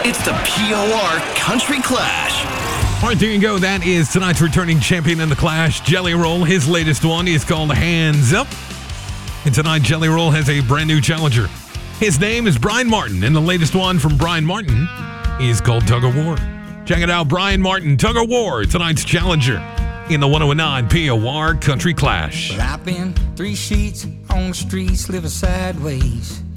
It's the POR Country Clash. All right, there you go. That is tonight's returning champion in the Clash, Jelly Roll. His latest one is called Hands Up. And tonight, Jelly Roll has a brand new challenger. His name is Brian Martin, and the latest one from Brian Martin is called Tug of War. Check it out, Brian Martin, Tug of War, tonight's challenger in the 109 POR Country Clash. But I've been 3 sheets on the streets, living sideways.